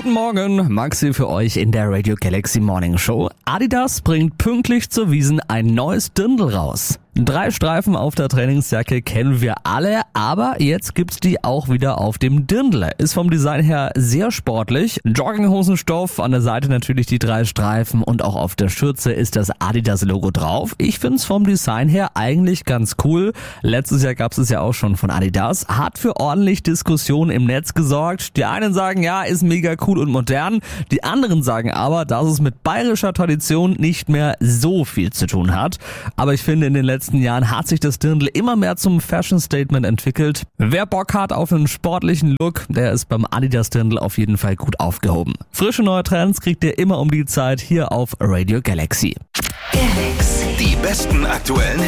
Guten Morgen, Maxi für euch in der Radio Galaxy Morning Show. Adidas bringt pünktlich zur Wiesn ein neues Dirndl raus. 3 Streifen auf der Trainingsjacke kennen wir alle, aber jetzt gibt's die auch wieder auf dem Dirndl. Ist vom Design her sehr sportlich. Jogginghosenstoff, an der Seite natürlich die 3 Streifen und auch auf der Schürze ist das Adidas-Logo drauf. Ich find's vom Design her eigentlich ganz cool. Letztes Jahr gab's es ja auch schon von Adidas. Hat für ordentlich Diskussionen im Netz gesorgt. Die einen sagen, ja, ist mega cool und modern. Die anderen sagen aber, dass es mit bayerischer Tradition nicht mehr so viel zu tun hat. Aber ich finde, in den letzten Jahren hat sich das Dirndl immer mehr zum Fashion-Statement entwickelt. Wer Bock hat auf einen sportlichen Look, der ist beim Adidas Dirndl auf jeden Fall gut aufgehoben. Frische neue Trends kriegt ihr immer um die Zeit hier auf Radio Galaxy. Die besten aktuellen